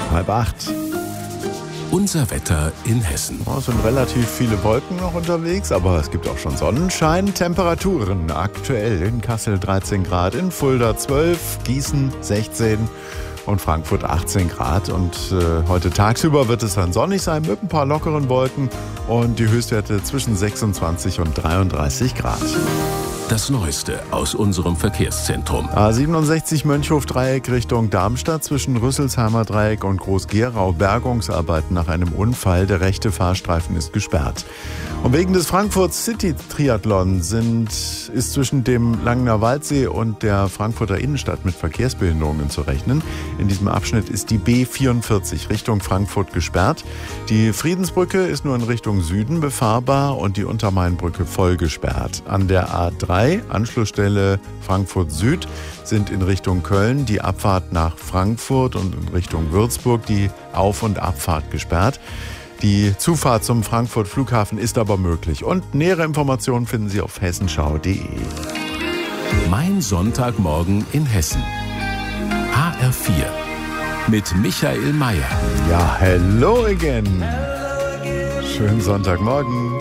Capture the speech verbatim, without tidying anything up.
halb acht. Unser Wetter in Hessen. Es sind relativ viele Wolken noch unterwegs, aber es gibt auch schon Sonnenschein. Temperaturen aktuell in Kassel dreizehn Grad, in Fulda zwölf, Gießen sechzehn und Frankfurt achtzehn Grad. Und äh, heute tagsüber wird es dann sonnig sein mit ein paar lockeren Wolken und die Höchstwerte zwischen sechsundzwanzig und dreiunddreißig Grad. Das Neueste aus unserem Verkehrszentrum. A siebenundsechzig Mönchhof-Dreieck Richtung Darmstadt zwischen Rüsselsheimer Dreieck und Groß-Gerau. Bergungsarbeiten nach einem Unfall. Der rechte Fahrstreifen ist gesperrt. Und wegen des Frankfurt City Triathlon sind, ist zwischen dem Langener Waldsee und der Frankfurter Innenstadt mit Verkehrsbehinderungen zu rechnen. In diesem Abschnitt ist die B vierundvierzig Richtung Frankfurt gesperrt. Die Friedensbrücke ist nur in Richtung Süden befahrbar und die Untermainbrücke voll gesperrt. An der A drei, Anschlussstelle Frankfurt Süd, sind in Richtung Köln die Abfahrt nach Frankfurt und in Richtung Würzburg die Auf- und Abfahrt gesperrt. Die Zufahrt zum Frankfurt Flughafen ist aber möglich. Und nähere Informationen finden Sie auf hessenschau punkt de. Mein Sonntagmorgen in Hessen. H R vier mit Michael Mayer. Ja, hello again. Schönen Sonntagmorgen.